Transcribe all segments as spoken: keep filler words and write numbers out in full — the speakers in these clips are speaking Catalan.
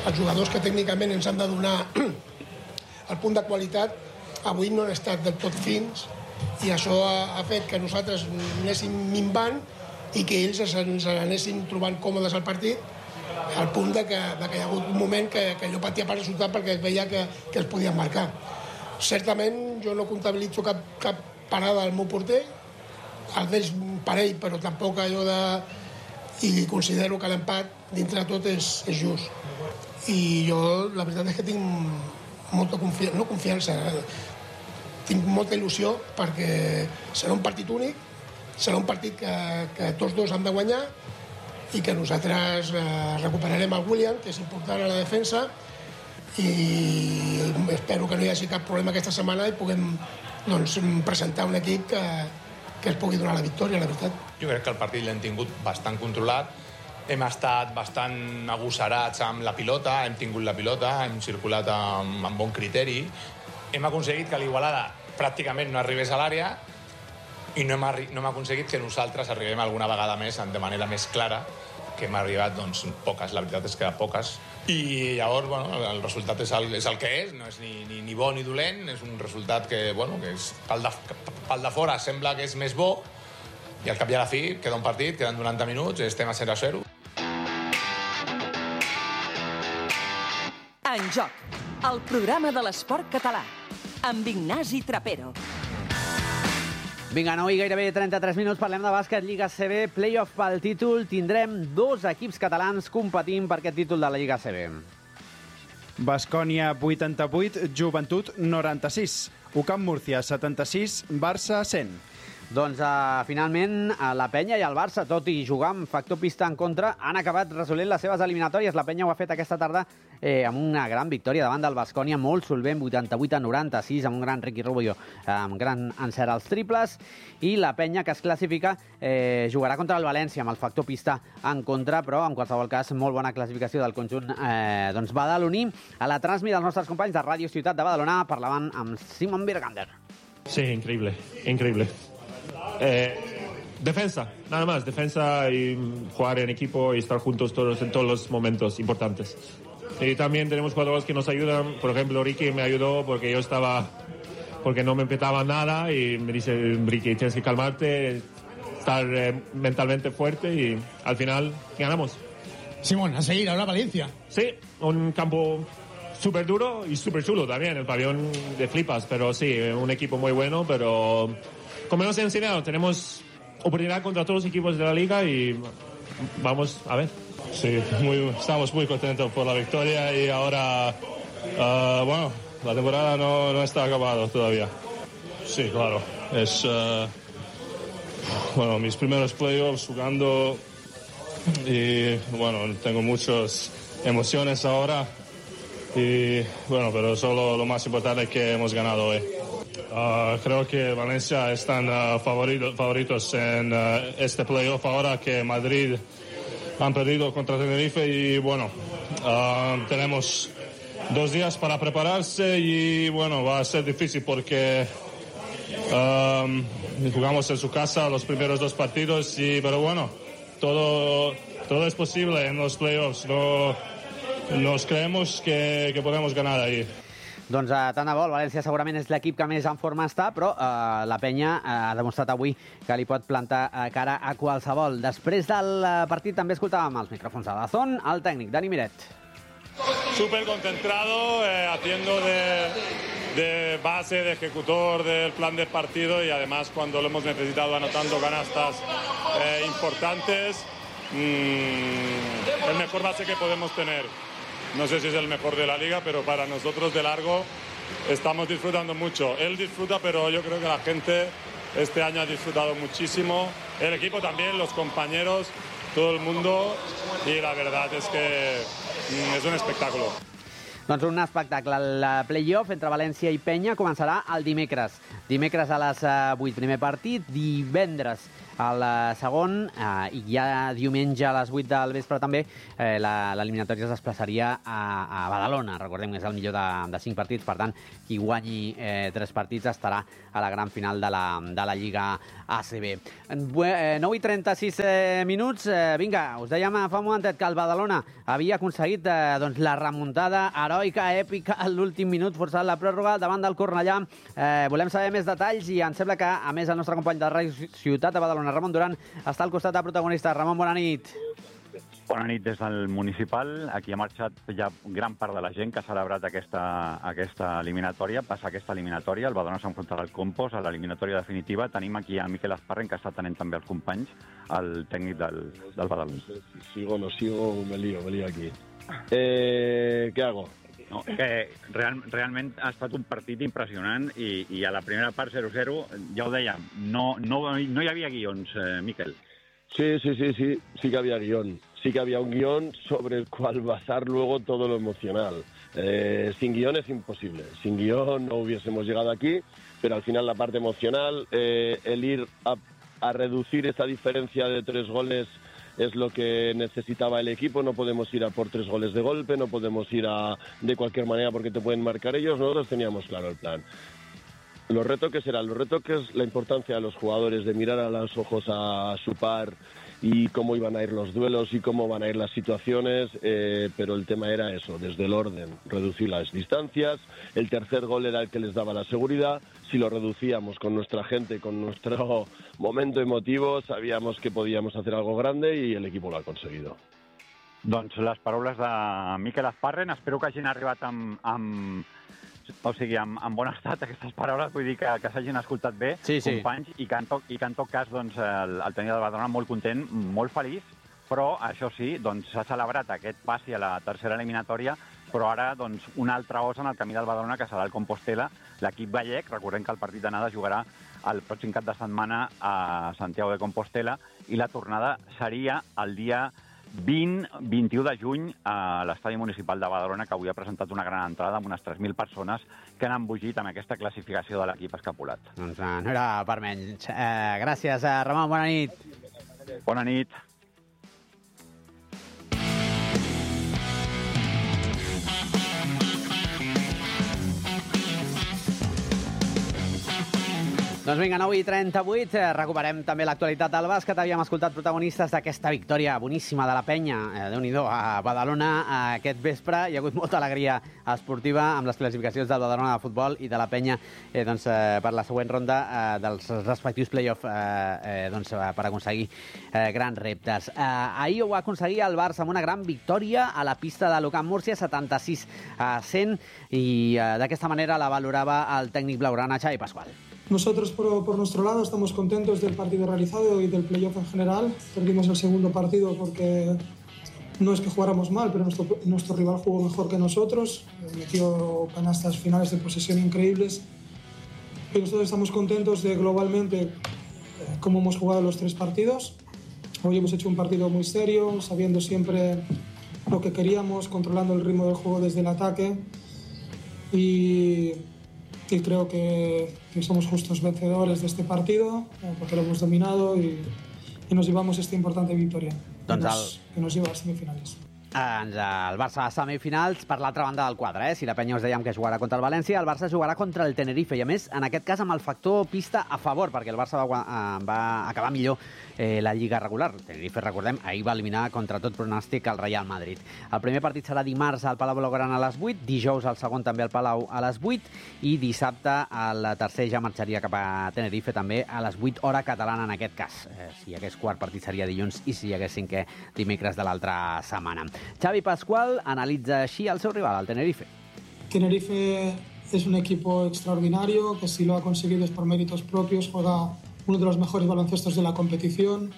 els jugadors que tècnicament ens han de donar el punt de qualitat avui no han estat del tot fins i això ha, ha fet que nosaltres anéssim minvant i que ells ens anessin trobant còmodes al partit al punt de que, de que hi ha hagut un moment que, que jo patia per resultat perquè es veia que, que els podien marcar. Certament jo no comptabilitzo cap, cap parada al meu porter, el d'ells parell, però tampoc allò de... i considero que l'empat dintre de tot és, és just. I jo la veritat és que tinc molta confiança, no confiança, tinc molta il·lusió perquè serà un partit únic, serà un partit que, que tots dos han de guanyar i que nosaltres eh, recuperarem el William, que és important a la defensa, i espero que no hi hagi cap problema aquesta setmana i puguem doncs, presentar un equip que, que es pugui donar la victòria, la veritat. Jo crec que el partit l'hem tingut bastant controlat, hem estat bastant agosarats amb la pilota, hem tingut la pilota, hem circulat amb, amb bon criteri, hem aconseguit que l'Igualada pràcticament no arribés a l'àrea i no hem, no hem aconseguit que nosaltres arribem alguna vegada més de manera més clara, que hem arribat doncs, poques, la veritat és que poques. I llavors bueno, el resultat és el, és el que és, no és ni, ni, ni bo ni dolent, és un resultat que, bueno, que és, pel, de, pel de fora sembla que és més bo i al cap i a la fi queda un partit, queden noranta minuts, estem a zero a zero. En Joc, el programa de l'esport català, amb Ignasi Trapero. Vinga, nou i gairebé trenta-tres minuts, parlem de bàsquet, Lliga C B, play-off pel títol. Tindrem dos equips catalans competint per aquest títol de la Lliga C B. Baskonia vuitanta-vuit, Joventut noranta-sis. U C A M Múrcia setanta-sis, Barça cent. Doncs uh, finalment la Penya i el Barça, tot i jugar amb factor pista en contra, han acabat resolent les seves eliminatòries. La Penya ho ha fet aquesta tarda eh, amb una gran victòria davant del Baskonia, molt solvent, vuitanta-vuit a noranta-sis, amb un gran Ricky Rubio, eh, amb gran encert als triples, i la Penya, que es classifica, eh, jugarà contra el València amb el factor pista en contra, però en qualsevol cas molt bona classificació del conjunt eh, doncs badaloní. A la transmi dels nostres companys de Ràdio Ciutat de Badalona parlaven amb Simon Birgander. Sí, increíble, increíble. Eh, defensa, nada más, defensa y jugar en equipo y estar juntos todos en todos los momentos importantes. Y también tenemos jugadores que nos ayudan, por ejemplo Ricky me ayudó porque yo estaba, porque no me empezaba nada y me dice Ricky tienes que calmarte, estar eh, mentalmente fuerte y al final ganamos. Simón, a seguir ahora Valencia. Sí, un campo súper duro y súper chulo también, el pabellón de flipas, pero sí, un equipo muy bueno, pero como nos he enseñado, tenemos oportunidad contra todos los equipos de la liga y vamos a ver. Sí, muy, estamos muy contentos por la victoria y ahora, uh, bueno, la temporada no, no está acabada todavía. Sí, claro, es, uh, bueno, mis primeros playoffs jugando y, bueno, tengo muchas emociones ahora y, bueno, pero solo lo más importante es que hemos ganado hoy. Uh, creo que Valencia están uh, favorito, favoritos en uh, este playoff ahora que Madrid han perdido contra Tenerife y bueno, uh, tenemos dos días para prepararse y bueno, va a ser difícil porque um, jugamos en su casa los primeros dos partidos y pero bueno, todo, todo es posible en los playoffs, no, nos creemos que, que podemos ganar ahí. Doncs eh, tant de bo, el València segurament és l'equip que més en forma està, però eh, la Penya eh, ha demostrat avui que li pot plantar eh, cara a qualsevol. Després del eh, partit també escoltàvem els micròfons a Dazón, el tècnic Dani Miret. Súper concentrado, eh, haciendo de, de base, de ejecutor del plan de partido y además cuando lo hemos necesitado anotando canastas eh, importantes, mmm, el mejor base que podemos tener. No sé si es el mejor de la liga, pero para nosotros de largo estamos disfrutando mucho. Él disfruta, pero yo creo que la gente este año ha disfrutado muchísimo. El equipo también, los compañeros, todo el mundo. Y la verdad es que es un espectáculo. Doncs un espectacle. El play-off entre València i Penya començarà el dimecres. Dimecres a les vuit, primer partit. Divendres al segon, eh, i ja diumenge a les vuit del vespre també eh, l'eliminatòria es desplaçaria a, a Badalona. Recordem que és el millor de, de cinc partits, per tant, qui guanyi eh, tres partits estarà a la gran final de la, de la Lliga A C B. Eh, nou i trenta-sis eh, minuts. Eh, vinga, us dèiem fa un momentet que el Badalona havia aconseguit eh, doncs, la remuntada heroica, èpica, a l'últim minut, forçant la pròrroga davant del Cornellà. Eh, volem saber més detalls i em sembla que, a més, el nostre company de Ràdio Ciutat de Badalona, Ramon Duran, està al costat de protagonista. Ramon, bona nit. Bona nit des del municipal. Aquí ha marxat ja gran part de la gent que ha celebrat aquesta, aquesta eliminatòria. Passa aquesta eliminatòria, el Badalona s'enfrontarà al Compos a l'eliminatòria definitiva. Tenim aquí a Miquel Esparren, que està tenint també els companys, el tècnic del, del Badalona. Sigo, no sigo, me lío, me lío aquí. Eh, ¿Qué hago? No, que real, realment ha estat un partit impressionant i, i a la primera part zero zero, ja ho dèiem, no, no, no hi havia guions, eh, Miquel. Sí, sí, sí, sí, sí que había guión. Sí que había un guión sobre el cual basar luego todo lo emocional. Eh, sin guión es imposible. Sin guión no hubiésemos llegado aquí, pero al final la parte emocional, eh, el ir a, a reducir esa diferencia de tres goles es lo que necesitaba el equipo. No podemos ir a por tres goles de golpe, no podemos ir a de cualquier manera porque te pueden marcar ellos. Nosotros teníamos claro el plan. Los retoques eran, los retoques, la importancia de los jugadores de mirar a los ojos a su par y cómo iban a ir los duelos y cómo van a ir las situaciones, eh, pero el tema era eso, desde el orden, reducir las distancias. El tercer gol era el que les daba la seguridad. Si lo reducíamos con nuestra gente, con nuestro momento emotivo, sabíamos que podíamos hacer algo grande y el equipo lo ha conseguido. Doncs les paraules de Miquel Esparren, espero que hagin arribat amb, amb, o sigui, amb, amb bon estat aquestes paraules, vull dir que, que s'hagin escoltat bé, sí, sí. companys, i que en tot, i que en tot cas doncs, el, el tècnic del Badalona molt content, molt feliç, però això sí, doncs, s'ha celebrat aquest passi a la tercera eliminatòria, però ara doncs, un altre os en el camí del Badalona, que serà el Compostela, l'equip gallec. Recordem que el partit d'anada jugarà el pròxim cap de setmana a Santiago de Compostela i la tornada seria el dia vint vint-i-u de juny a l'estadi municipal de Badalona, que avui ha presentat una gran entrada amb unes tres mil persones que han embogit amb aquesta classificació de l'equip escapulat. Doncs no era per menys. Eh, gràcies, Ramon, bona nit. Bona nit. Doncs vinga, nou i trenta-vuit, recuperem també l'actualitat del bàsquet. Havíem escoltat protagonistes d'aquesta victòria boníssima de la penya, eh, Déu-n'hi-do, a Badalona aquest vespre. Hi ha hagut molta alegria esportiva amb les classificacions del Badalona de futbol i de la penya eh, doncs, eh, per la següent ronda eh, dels respectius play-off eh, eh, doncs, eh, per aconseguir eh, grans reptes. Eh, ahir ho va aconseguir el Barça amb una gran victòria a la pista de l'U Camp Múrcia, setanta-sis a cent, i eh, d'aquesta manera la valorava el tècnic blaugrana, Xavi Pascual. Nosotros, por, por nuestro lado, estamos contentos del partido realizado y del playoff en general. Perdimos el segundo partido porque no es que jugáramos mal, pero nuestro, nuestro rival jugó mejor que nosotros. Metió canastas finales de posesión increíbles. Y nosotros estamos contentos de globalmente eh, cómo hemos jugado los tres partidos. Hoy hemos hecho un partido muy serio, sabiendo siempre lo que queríamos, controlando el ritmo del juego desde el ataque. Y... y creo que, que somos justos vencedores de este partido, porque lo hemos dominado y, y nos llevamos esta importante victoria que nos, que nos lleva a semifinales. El Barça a semifinals. Per l'altra banda del quadre, eh? Si la penya us dèiem que jugarà contra el València, el Barça jugarà contra el Tenerife, i a més, en aquest cas amb el factor pista a favor, perquè el Barça va, va acabar millor eh, la Lliga regular. El Tenerife, recordem, ahir va eliminar contra tot pronòstic el Real Madrid. El primer partit serà dimarts al Palau Blaugrana a les vuit, dijous el segon també al Palau a les vuit, i dissabte el tercer ja marxaria cap a Tenerife també a les vuit, hora catalana en aquest cas. Eh, si hi hagués quart partit seria dilluns, i si hi hagués cinquè, dimecres de l'altra setmana. Xavi Pascual analitza així el seu rival, el Tenerife. Tenerife es un equipo extraordinario que si lo ha conseguido es por méritos propios, juega uno de los mejores baloncestos de la competición,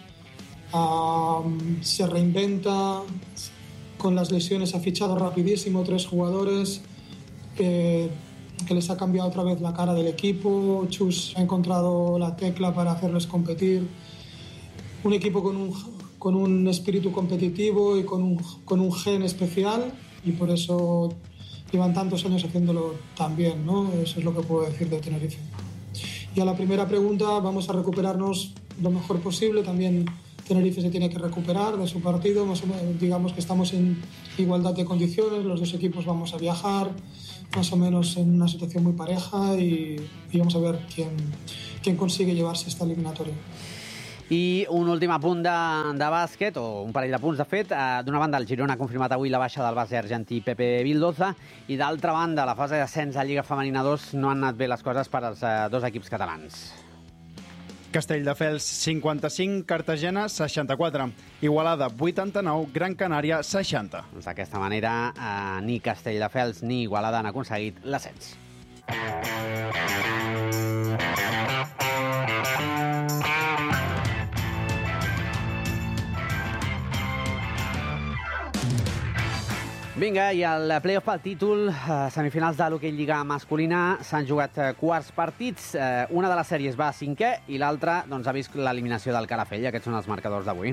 um, se reinventa, con las lesiones ha fichado rapidísimo tres jugadores que, que les ha cambiado otra vez la cara del equipo. Chus ha encontrado la tecla para hacerles competir. Un equipo con un con un espíritu competitivo y con un, con un gen especial, y por eso llevan tantos años haciéndolo tan bien, ¿no? Eso es lo que puedo decir de Tenerife. Y a la primera pregunta, vamos a recuperarnos lo mejor posible. También Tenerife se tiene que recuperar de su partido. Más o menos, digamos que estamos en igualdad de condiciones, los dos equipos vamos a viajar, más o menos en una situación muy pareja y, y vamos a ver quién, quién consigue llevarse esta eliminatoria. I un últim apunt de, de bàsquet, o un parell de punts, de fet. Eh, D'una banda, el Girona ha confirmat avui la baixa del base argentí Pepe Vildoza, i d'altra banda, a la fase d'ascens a Lliga Femenina dos no han anat bé les coses per als eh, dos equips catalans. Castelldefels cinquanta-cinc, Cartagena seixanta-quatre, Igualada vuitanta-nou, Gran Canària seixanta. Doncs d'aquesta manera, eh, ni Castelldefels ni Igualada han aconseguit l'ascens. Vinga, i el play-off pel títol, eh, semifinals de l'hoquei Lliga masculina, s'han jugat eh, quarts partits. Eh, una de les sèries va a cinquè i l'altra doncs, ha vist l'eliminació del Calafell. Aquests són els marcadors d'avui.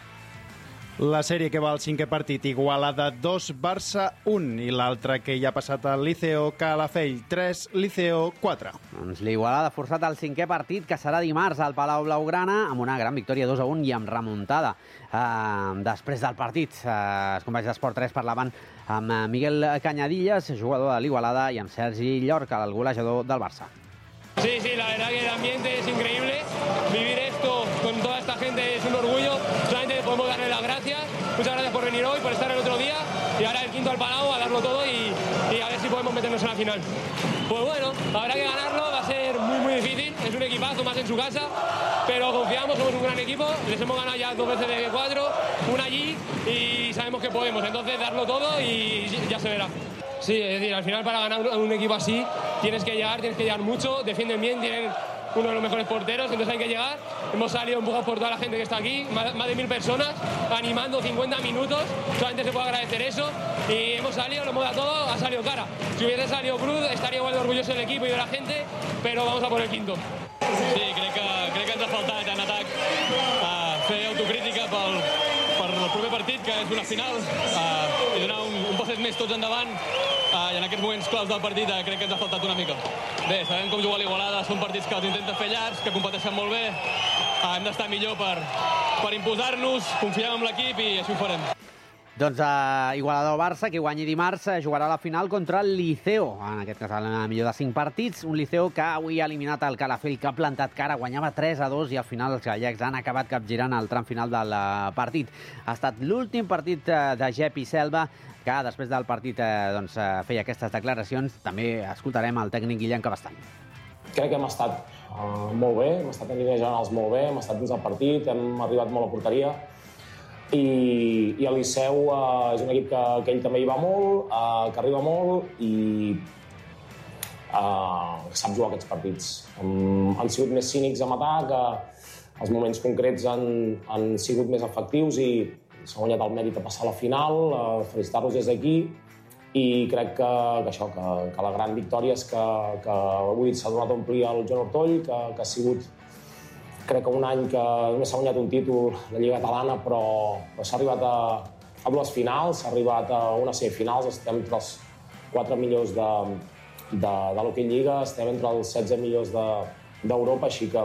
La sèrie que va al cinquè partit, Igualada dos, Barça un, i l'altra que ja ha passat al Liceo, Calafell tres, Liceo quatre. Doncs l'Igualada ha forçat el cinquè partit, que serà dimarts al Palau Blaugrana, amb una gran victòria dos a un i amb remuntada. Uh, després del partit, uh, els companys d'Esport tres parlaven amb Miguel Cañadillas, jugador de l'Igualada, i amb Sergi Llorca, el golejador del Barça. Sí, sí, la verdad que el ambiente es increíble. Vivir esto con toda esta gente es un orgullo. Solamente podemos darle las gracias. Muchas gracias por venir hoy, por estar el otro día. Y ahora el quinto al Palau, a darlo todo y, y a ver si podemos meternos en la final. Pues bueno, habrá que ganarlo. Va a ser muy, muy difícil. Es un equipazo más en su casa. Pero confiamos, somos un gran equipo. Les hemos ganado ya dos veces de cuatro, una allí y sabemos que podemos. Entonces darlo todo y ya se verá. Sí, es decir, al final para ganar un equipo así tienes que llegar, tienes que llegar mucho, defienden bien, tienen uno de los mejores porteros, entonces hay que llegar. Hemos salido empujados por toda la gente que está aquí, más, más de mil personas, animando cincuenta minutos, solamente se puede agradecer eso. Y hemos salido, lo hemos dado todo, ha salido cara. Si hubiese salido cruz, estaría igual de orgulloso del equipo y de la gente, pero vamos a por el quinto. Sí, crec que, crec que ens ha faltat en atac uh, fer autocrítica pel, per el proper partit, que és una final, uh, i donar un, un passet més tots endavant. Uh, I en aquests moments claus del partit uh, crec que ens ha faltat una mica. Bé, sabem com jugar a l'Igualada, són partits que els intenten fer llargs, que competeixen molt bé. Uh, hem d'estar millor per, per imposar-nos, confiem en l'equip i així ho farem. Doncs uh, Igualada o Barça, que guanyi dimarts, jugarà la final contra el Liceo. En aquest cas, la millor de cinc partits. Un Liceo que avui ha eliminat el Calafell, que ha plantat cara, guanyava tres a dos i al final els gallecs han acabat capgirant el tram final del partit. Ha estat l'últim partit de Gep i Selva, que després del partit eh, doncs, feia aquestes declaracions. També escoltarem el tècnic Guillem Cabestany. Crec que hem estat uh, molt bé, hem estat en línies generals molt bé, hem estat dins el partit, hem arribat molt a porteria. I, i el Liceu uh, és un equip que, que ell també hi va molt, uh, que arriba molt i uh, sap jugar aquests partits. Um, han sigut més cínics amb atac, uh, els moments concrets han, han sigut més efectius i s'ha guanyat el mèrit a passar a la final, uh, felicitar-los des d'aquí i crec que, que això, que, que la gran victòria és que, que avui s'ha donat a omplir el Joan Ortoll, que, que ha sigut crec que un any que només s'ha guanyat un títol de Lliga Catalana, però, però s'ha arribat a, a dues finals, s'ha arribat a unes semifinals, estem entre els quatre millors de, de, de l'Hockey Lliga, estem entre els setze millors d'Europa, de, així que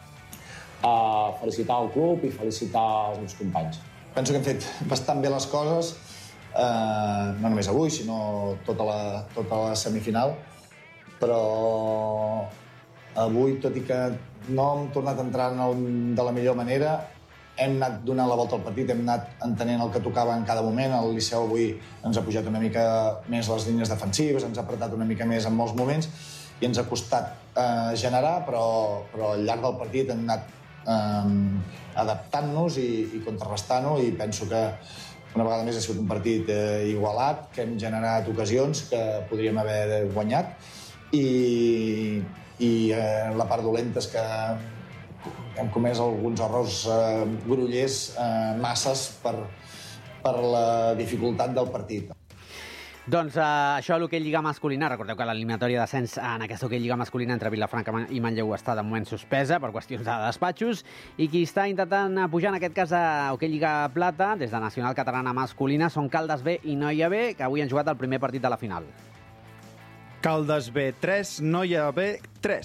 uh, felicitar el club i felicitar els meus companys. Penso que hem fet bastant bé les coses, eh, no només avui, sinó tota la, tota la semifinal, però avui, tot i que no hem tornat a entrar en el, de la millor manera, hem anat donant la volta al partit, hem anat entenent el que tocava en cada moment. El Liceu avui ens ha pujat una mica més les línies defensives, ens ha apretat una mica més en molts moments i ens ha costat eh, generar, però, però al llarg del partit hem anat eh, adaptant-nos i, i contrarrestant-ho, i penso que una vegada més ha sigut un partit eh, igualat, que hem generat ocasions que podríem haver guanyat i i eh, la part dolenta és que hem comès alguns errors eh, grollers, eh, masses per, per la dificultat del partit. Doncs eh, això a l'hoquei Lliga masculina. Recordeu que l'eliminatòria d'ascens en aquesta hoquei Lliga masculina entre Vilafranca i Manlleu està de moment suspesa per qüestions de despatxos, i qui està intentant pujar en aquest cas a hoquei Lliga plata des de Nacional Catalana masculina són Caldes B i Noia B, que avui han jugat el primer partit de la final. Caldes B tres, Noia B tres.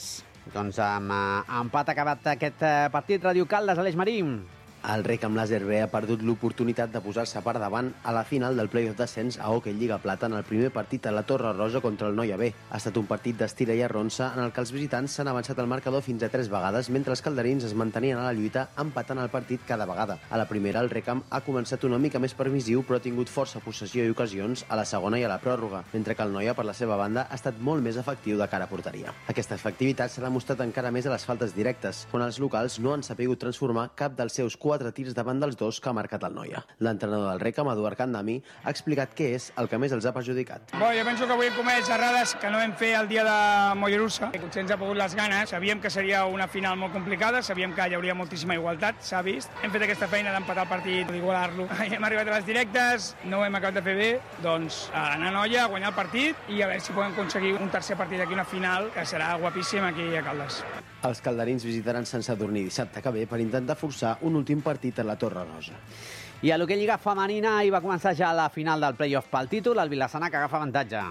Doncs amb uh, empat acabat aquest uh, partit. Ràdio Caldes, Aleix Marín. El Recam Laser B ha perdut l'oportunitat de posar-se per davant a la final del play-off d'ascens a Hockey Lliga Plata en el primer partit a la Torre Roja contra el Noia B. Ha estat un partit d'estira i arronsa en el que els visitants s'han avançat el marcador fins a tres vegades, mentre els calderins es mantenien a la lluita empatant el partit cada vegada. A la primera, el Recam ha començat una mica més permissiu, però ha tingut força possessió i ocasions a la segona i a la pròrroga, mentre que el Noia, per la seva banda, ha estat molt més efectiu de cara a porteria. Aquesta efectivitat s'ha demostrat encara més a les faltes directes, quan els locals no han sapigut transformar cap dels seus quatre tirs davant dels dos que ha marcat el Noia. L'entrenador del Recam, Eduard Candami, ha explicat què és el que més els ha perjudicat. Bo, jo penso que avui hem comès errades que no vam fer el dia de Mollerussa. Potser ens ha pogut les ganes. Sabíem que seria una final molt complicada, sabíem que hi hauria moltíssima igualtat, s'ha vist. Hem fet aquesta feina d'empatar el partit, d'igualar-lo. Hem arribat a les directes, no ho hem acabat de fer bé, doncs a anar a Noia, a guanyar el partit i a veure si podem aconseguir un tercer partit aquí, una final, que serà guapíssim aquí a Caldes. Els calderins visitaran Sant Sadurní dissabte que ve per intentar forçar un últim partit a la Torre Roja. I a l'Hockey Lliga Femenina hi va començar ja la final del play-off pel títol, el Vilassana que agafa avantatge.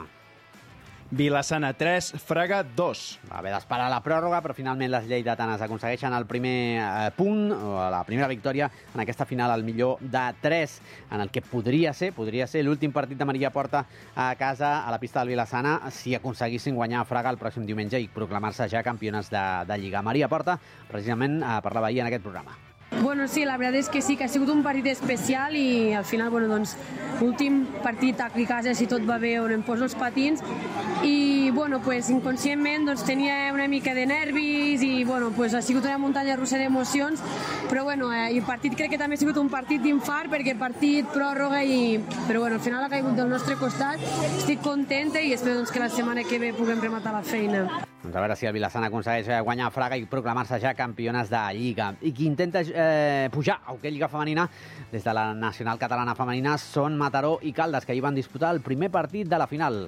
Vilassana tres, Fraga dos. Va haver d'esperar la pròrroga, però finalment les lleidatanes aconsegueixen el primer eh, punt, o la primera victòria en aquesta final al millor de tres, en el que podria ser, podria ser l'últim partit de Maria Porta a casa a la pista del Vilassana si aconseguissin guanyar a Fraga el pròxim diumenge i proclamar-se ja campiones de, de Lliga. Maria Porta, precisament, eh, parlava ahir en aquest programa. Bueno, sí, la veritat és que sí, que ha sigut un partit especial i al final, bueno, doncs, l'últim partit a casa, si tot va bé, on em poso els patins i, bueno, pues, inconscientment doncs, tenia una mica de nervis i, bueno, pues, ha sigut una muntanya russa d'emocions, però, bueno, eh, el partit crec que també ha sigut un partit d'infart perquè partit, pròrroga i... Però, bueno, al final ha caigut del nostre costat, estic contenta i espero doncs, que la setmana que ve puguem rematar la feina. Doncs a veure si el Vilassana aconsegueix guanyar a Fraga i proclamar-se ja campiones de Lliga. I qui intenta eh, pujar a Hockey Lliga Femenina des de la Nacional Catalana Femenina són Mataró i Caldes, que hi van disputar el primer partit de la final.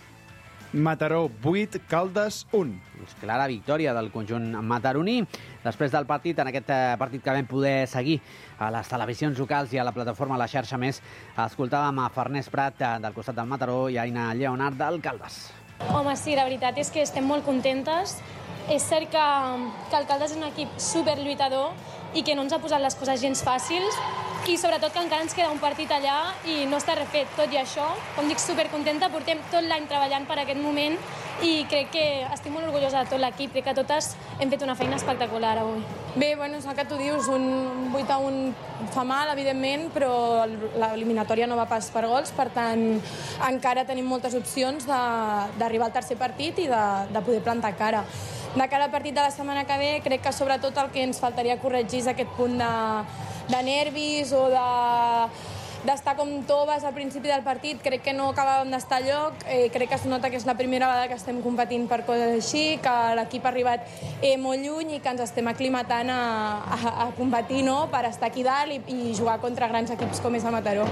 Mataró vuit, Caldes un. Doncs clara victòria del conjunt mataroní. Després del partit, en aquest partit que vam poder seguir a les televisions locals i a la plataforma La Xarxa Més, escoltàvem a Farners Prat del costat del Mataró i a Aina Lleonard del Caldes. Home, sí, la veritat és que estem molt contentes. És cert que, que el Caldes és un equip superlluitador i que no ens ha posat les coses gens fàcils i sobretot que encara ens queda un partit allà i no està refet. Tot i això, com dic, supercontenta, portem tot l'any treballant per aquest moment i crec que estic molt orgullosa de tot l'equip, crec que totes hem fet una feina espectacular avui. Bé, bueno, és el que tu dius, un vuit a un fa mal, evidentment, però l'eliminatòria no va pas per gols, per tant, encara tenim moltes opcions d'arribar al tercer partit i de, de poder plantar cara. De cara al partit de la setmana que ve, crec que sobretot el que ens faltaria corregir és aquest punt de, de nervis o de d'estar com toves al principi del partit. Crec que no acabàvem d'estar a lloc, eh, crec que es nota que és la primera vegada que estem competint per coses així, que l'equip ha arribat eh, molt lluny i que ens estem aclimatant a, a, a competir, no?, per estar aquí dalt i, i jugar contra grans equips com és a Mataró.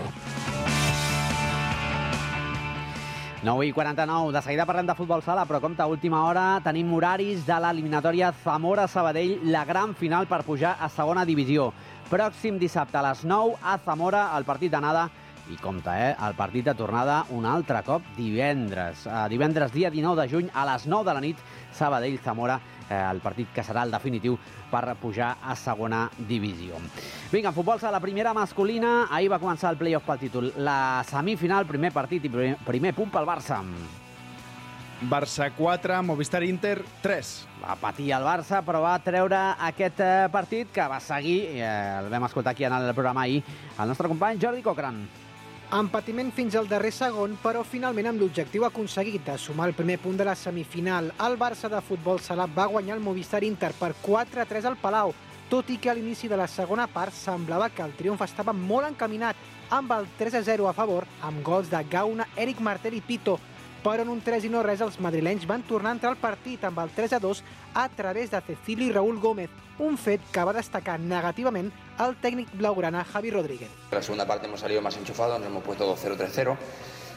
nou i quaranta-nou, de seguida parlem de futbol sala, però compte, a última hora tenim horaris de l'eliminatòria Zamora-Sabadell, la gran final per pujar a segona divisió. Pròxim dissabte a les nou a Zamora, el partit d'anada, i compte, eh, el partit de tornada un altre cop divendres. Eh, divendres, dia dinou de juny, a les nou de la nit, Sabadell-Zamora, eh, el partit que serà el definitiu per pujar a segona divisió. Vinga, en futbol sala, la primera masculina, ahir va començar el play-off pel títol. La semifinal, primer partit i primer, primer punt pel Barça. Barça quatre, Movistar Inter tres. Va patir el Barça, però va treure aquest partit que va seguir, eh, el vam escoltar aquí en el programa ahir, el nostre company Jordi Cochran. Amb patiment fins al darrer segon, però finalment amb l'objectiu aconseguit de sumar el primer punt de la semifinal, el Barça de futbol sala va guanyar el Movistar Inter per quatre a tres al Palau, tot i que a l'inici de la segona part semblava que el triomf estava molt encaminat, amb el tres a zero a favor, amb gols de Gauna, Eric Martel i Pito, però en un tres i no res els madrilenys van tornar a entrar al partit amb el tres a dos a través de Cecilio i Raúl Gómez, un fet que va destacar negativament el tècnic blaugrana Javi Rodríguez. En la segunda parte hemos salido más enchufados, nos hemos puesto dos cero tres cero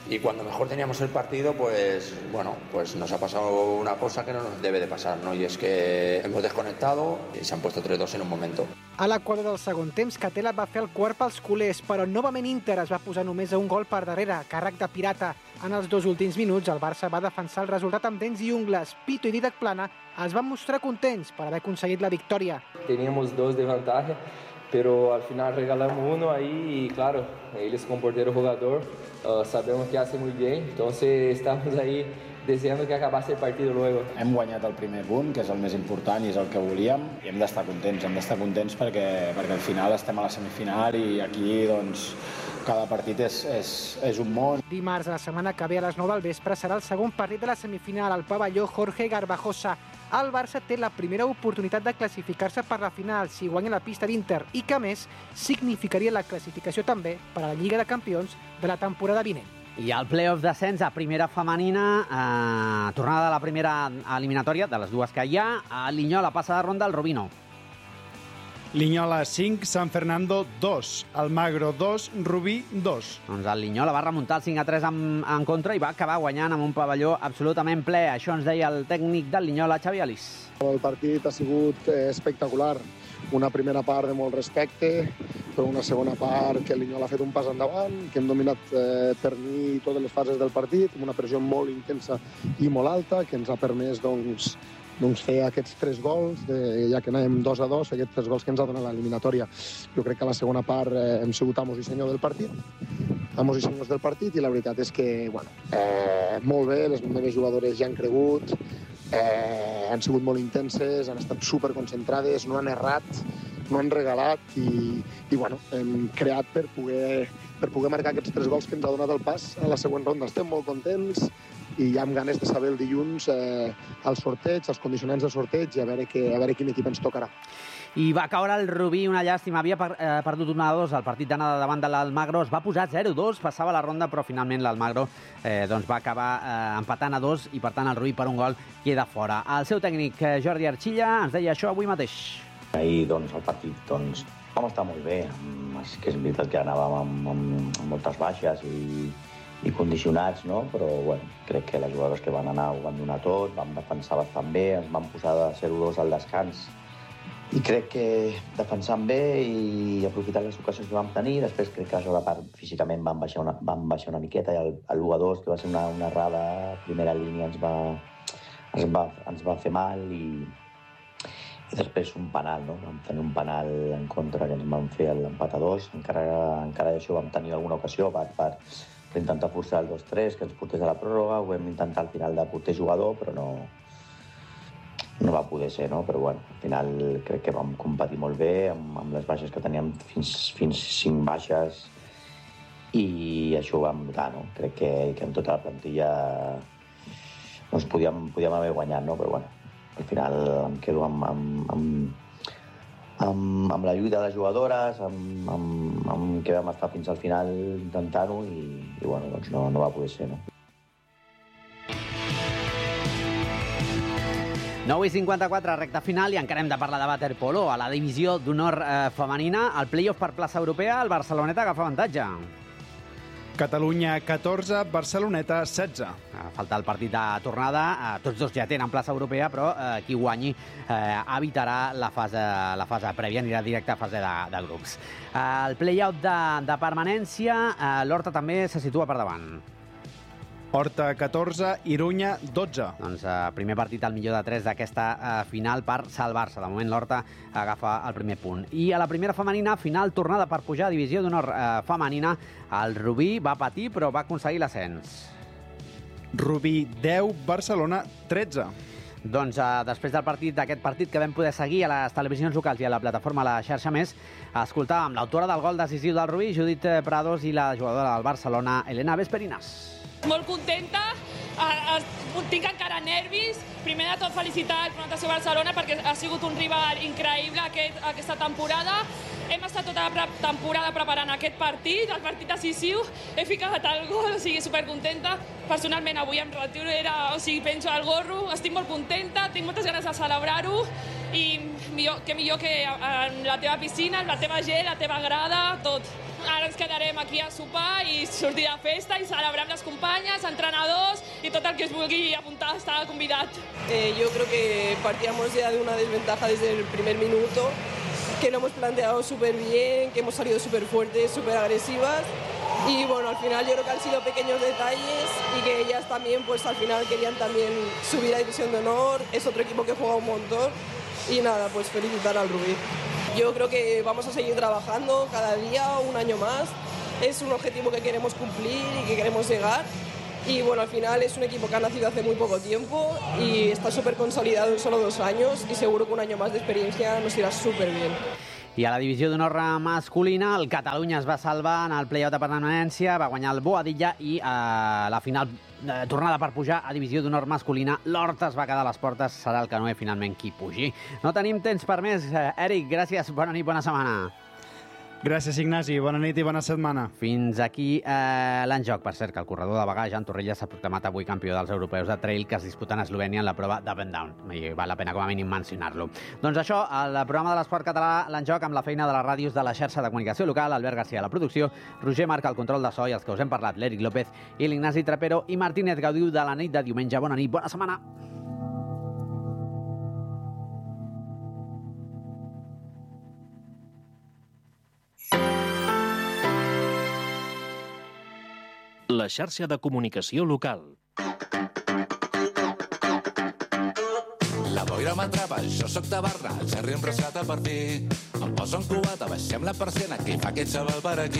y cuando mejor teníamos el partido, pues bueno, pues nos ha pasado una cosa que no nos debe de pasar, ¿no? Y es que hemos desconectado y se han puesto tres dos en un momento. A l'equador del segon temps, Catela va fer el quart pels culers, però novament Inter es va posar només a un gol per darrere, càrrec de pirata. En els dos últims minuts, el Barça va defensar el resultat amb dents i ungles. Pito i Didac Plana es van mostrar contents per haver aconseguit la victòria. Teníamos dos de vantagem, pero al final regalamos uno ahí y claro, ellos con portero jugador uh, sabemos que hace muy bien, entonces estamos ahí deseando que acabase el partido luego. Hem guanyat el primer punt, que és el més important i és el que volíem, i hem d'estar contents, hem d'estar contents perquè, perquè al final estem a la semifinal i aquí doncs cada partit és, és, és un món. Dimarts de la setmana que ve a les nou del vespre serà el segon partit de la semifinal al pavelló Jorge Garbajosa. El Barça té la primera oportunitat de classificar-se per la final si guanya la pista d'Inter i que, a més, significaria la classificació també per a la Lliga de Campions de la temporada vinent. I el play-off d'ascens a primera femenina, eh, tornada de la primera eliminatòria, de les dues que hi ha, a Linyola passa de ronda al Rubino. Linyola cinc, San Fernando dos, Almagro dos, Rubí dos. Doncs el Linyola va remuntar el cinc a tres en, en contra i va acabar guanyant amb un pavelló absolutament ple. Això ens deia el tècnic del Linyola, Xavi Alís. El partit ha sigut espectacular. Una primera part de molt respecte, però una segona part que el Linyola ha fet un pas endavant, que hem dominat eh, per mi totes les fases del partit, amb una pressió molt intensa i molt alta, que ens ha permès doncs, doncs fer aquests tres gols, de, ja que anàvem dos a dos, aquests tres gols que ens ha donat l'eliminatòria. Jo crec que a la segona part eh, hem sigut amos i senyor del partit, amos i senyors del partit, i la veritat és que, bueno, eh, molt bé, les meves jugadores ja han cregut, eh, han sigut molt intenses, han estat superconcentrades, no han errat, no han regalat i, i bueno, hem creat per poder, per poder marcar aquests tres gols que ens ha donat el pas a la següent ronda. Estem molt contents i ja amb ganes de saber el dilluns eh, el sorteig, els condicionants del sorteig i a veure, que, a veure quin equip ens tocarà. I va caure el Rubí, una llàstima. Havia per, eh, perdut un a dos al partit d'anada davant de l'Almagro. Es va posar zero dos, passava la ronda, però finalment l'Almagro eh, doncs va acabar eh, empatant a dos i, per tant, el Rubí per un gol queda fora. El seu tècnic, Jordi Archilla, ens deia això avui mateix. Ahir, doncs, el partit, doncs, vam estar molt bé. És que és veritat que anàvem amb, amb, amb moltes baixes i, i condicionats, no? Però, bueno, crec que les jugadores que van anar ho van donar tot, vam defensar bastant bé, ens vam posar de zero dos al descans i crec que defensant bé i aprofitant les ocasions que vam tenir. Després crec que a la segona part físicament vam baixar una, vam baixar una miqueta i el, el u a dos, que va ser una, una errada a primera línia, ens va, ens va, ens va fer mal i, i després un penal, no? Vam tenir un penal en contra que ens van fer l'empat a dos. Encara, encara d'això vam tenir alguna ocasió per, per, per intentar forçar el dos tres, que ens portés a la pròrroga. Ho vam intentar al final de porter jugador, però no, no va poder ser, no? Però bueno, al final crec que vam competir molt bé amb, amb les baixes que teníem, fins, fins cinc baixes, i això ho vam notar, no? Crec que, que amb tota la plantilla doncs podíem, podíem haver guanyat, no? Però bueno, al final em quedo amb, amb, amb, amb, amb la lluita de les jugadores, amb, amb, amb que vam estar fins al final intentant-ho i, i bueno, doncs no, no va poder ser, no? nou i cinquanta-quatre, recta final, i encara hem de parlar de waterpolo. A la divisió d'honor eh, femenina, el play-off per plaça europea, el Barceloneta agafa avantatge. Catalunya catorze, Barceloneta setze. Falta el partit de tornada. Tots dos ja tenen plaça europea, però eh, qui guanyi eh, evitarà la fase, la fase prèvia, anirà directe a fase de, de grups. Eh, el play-out de, de permanència, eh, l'Horta també se situa per davant. Horta catorze, Irunya dotze. Doncs eh, primer partit al millor de tres d'aquesta eh, final per salvar-se. De moment l'Horta agafa el primer punt. I a la primera femenina, final tornada per pujar a divisió d'honor eh, femenina. El Rubí va patir, però va aconseguir l'ascens. Rubí deu, Barcelona tretze. Doncs eh, després del partit d'aquest partit que vam poder seguir a les televisions locals i a la plataforma La Xarxa Més, escoltàvem l'autora del gol decisiu del Rubí, Judit Prados, i la jugadora del Barcelona, Elena Vesperinas. Molt contenta, tinc encara nervis. Primer de tot felicitar el Pronotació Barcelona perquè ha sigut un rival increïble aquest, aquesta temporada. Hem estat tota la temporada preparant aquest partit, el partit decisiu. He ficat el gol, o sigui, supercontenta. Personalment avui em retiro, era, o sigui, penjo al gorro. Estic molt contenta, tinc moltes ganes de celebrar-ho i millor, que millor que en la teva piscina, en la teva gent, la teva grada, tot. Ara ens quedarem aquí a sopar i sortir de festa i celebrar amb les companyes, entrenadors y tot el que es vulgui apuntar està convidat. Eh, yo creo que partíamos ya de una desventaja desde el primer minuto, que lo hemos planteado súper bien, que hemos salido súper fuertes, súper agresivas. Y bueno, al final yo creo que han sido pequeños detalles y que ellas también, pues al final querían también subir a División de Honor. Es otro equipo que juega un montón. Y nada, pues felicitar al Rubí. Yo creo que vamos a seguir trabajando cada día, un año más. Es un objetivo que queremos cumplir y que queremos llegar. Y bueno, al final es un equipo que ha nacido hace muy poco tiempo y está súper consolidado en solo dos años y seguro que un año más de experiencia nos irá súper bien. I a la divisió d'honor masculina, el Catalunya es va salvar en el play-out de permanència, va guanyar el Boadilla i a la final eh, tornada per pujar a divisió d'honor masculina, l'Horta es va quedar a les portes, serà el Canoe finalment qui pugi. No tenim temps per més. Eh, Eric, gràcies, bona nit, bona setmana. Gràcies, Ignasi. Bona nit i bona setmana. Fins aquí eh, l'enjoc. Per cert, que el corredor de Bagà, Jan Torrella, s'ha proclamat avui campió dels europeus de trail que es disputen a Eslovènia en la prova d'Up and Down. I val la pena com a mínim mencionar-lo. Doncs això, el programa de l'esport català, l'enjoc, amb la feina de les ràdios de la xarxa de comunicació local, Albert García a la producció, Roger Marc al control de so i els que us hem parlat, l'Eric López i l'Ignasi Trapero i Martínez Gaudiu de la nit de diumenge. Bona nit, bona setmana. La xarxa de comunicació local. La boira m'atrapa, jo sóc de Barna, el xerri em rescata per fi. Em poso en cubata, baixem la persiana, que fa aquest xaval per aquí.